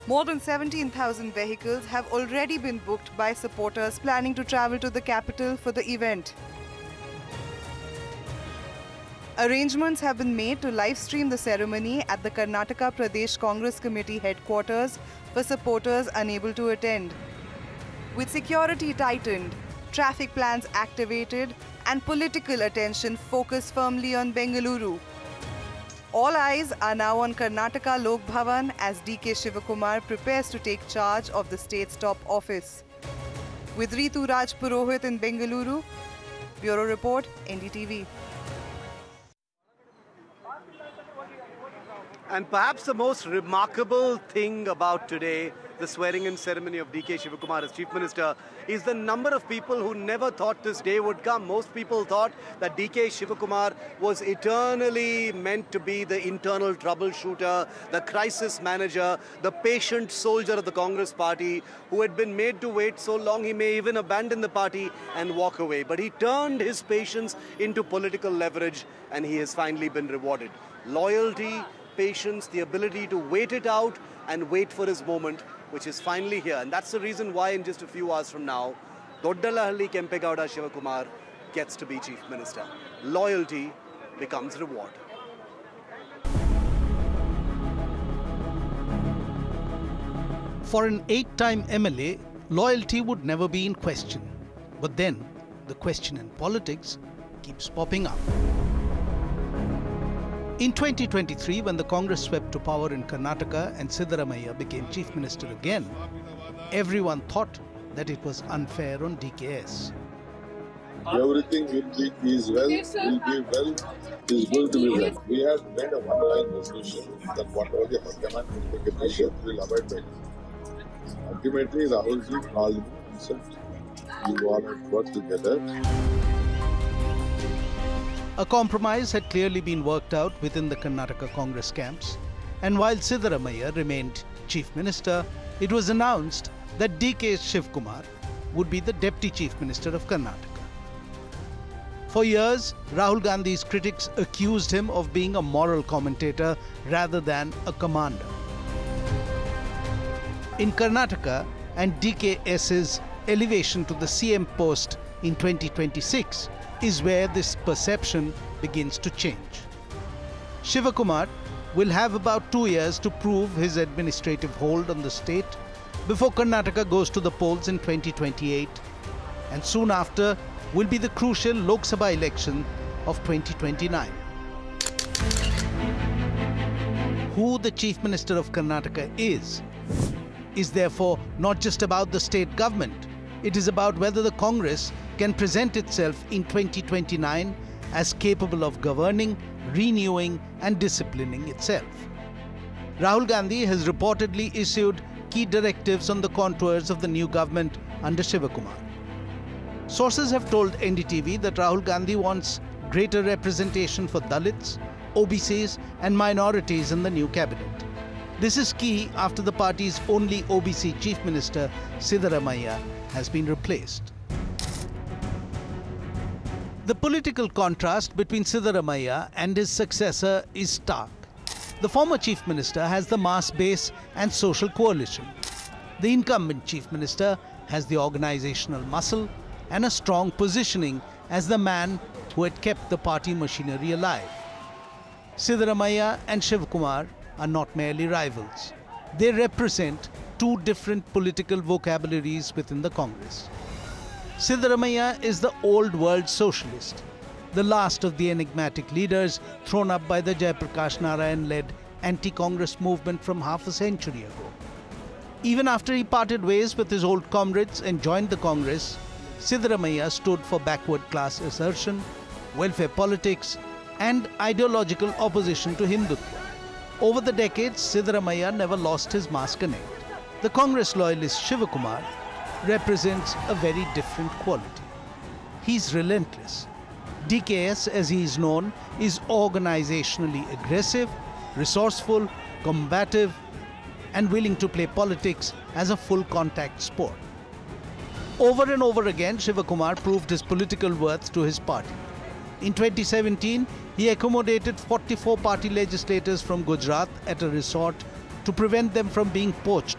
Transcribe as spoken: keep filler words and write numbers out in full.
More than seventeen thousand vehicles have already been booked by supporters planning to travel to the capital for the event. Arrangements have been made to live stream the ceremony at the Karnataka Pradesh Congress Committee headquarters for supporters unable to attend. With security tightened, traffic plans activated, and political attention focused firmly on Bengaluru, all eyes are now on Karnataka Lok Bhavan as D K Shivakumar prepares to take charge of the state's top office. With Ritu Raj Purohit in Bengaluru, Bureau Report, N D T V. And perhaps the most remarkable thing about today, the swearing-in ceremony of D K Shivakumar as Chief Minister, is the number of people who never thought this day would come. Most people thought that D K Shivakumar was eternally meant to be the internal troubleshooter, the crisis manager, the patient soldier of the Congress party, who had been made to wait so long he may even abandon the party and walk away. But he turned his patience into political leverage, and he has finally been rewarded. Loyalty, patience, the ability to wait it out and wait for his moment, which is finally here. And that's the reason why in just a few hours from now, Doddalahalli Kempegowda Shivakumar gets to be Chief Minister. Loyalty becomes reward. For an eight-time M L A, loyalty would never be in question. But then, the question in politics keeps popping up. In twenty twenty-three, when the Congress swept to power in Karnataka and Siddaramaiah became Chief Minister again, everyone thought that it was unfair on D K S. Everything will be is well, will be well, is going to be well. We have made a one-line resolution that whatever the High Command will take a measure, we will abide by it. Ultimately, Rahulji called me and said, we all have worked together. A compromise had clearly been worked out within the Karnataka Congress camps, and while Siddaramaiah remained Chief Minister, it was announced that D K Shivakumar would be the Deputy Chief Minister of Karnataka. For years, Rahul Gandhi's critics accused him of being a moral commentator rather than a commander. In Karnataka, and DKS's elevation to the C M post in twenty twenty-six, is where this perception begins to change. Shivakumar will have about two years to prove his administrative hold on the state before Karnataka goes to the polls in twenty twenty-eight, and soon after will be the crucial Lok Sabha election of twenty twenty-nine. Who the Chief Minister of Karnataka is, is therefore not just about the state government. It is about whether the Congress can present itself in twenty twenty-nine as capable of governing, renewing and disciplining itself. Rahul Gandhi has reportedly issued key directives on the contours of the new government under Shivakumar. Sources have told N D T V that Rahul Gandhi wants greater representation for Dalits, O B Cs and minorities in the new cabinet. This is key after the party's only O B C Chief Minister, Siddaramaiah, has been replaced. The political contrast between Siddaramaiah and his successor is stark. The former Chief Minister has the mass base and social coalition. The incumbent Chief Minister has the organizational muscle and a strong positioning as the man who had kept the party machinery alive. Siddaramaiah and Shivakumar are not merely rivals. They represent two different political vocabularies within the Congress. Siddaramaiah is the old world socialist, the last of the enigmatic leaders thrown up by the Jayaprakash Narayan-led anti-Congress movement from half a century ago. Even after he parted ways with his old comrades and joined the Congress, Siddaramaiah stood for backward class assertion, welfare politics, and ideological opposition to Hindutva. Over the decades, Siddaramaiah never lost his mass connect. The Congress loyalist Shivakumar represents a very different quality. He's relentless. D K S, as he is known, is organizationally aggressive, resourceful, combative, and willing to play politics as a full contact sport. Over and over again, Shivakumar proved his political worth to his party. In twenty seventeen, he accommodated forty-four party legislators from Gujarat at a resort to prevent them from being poached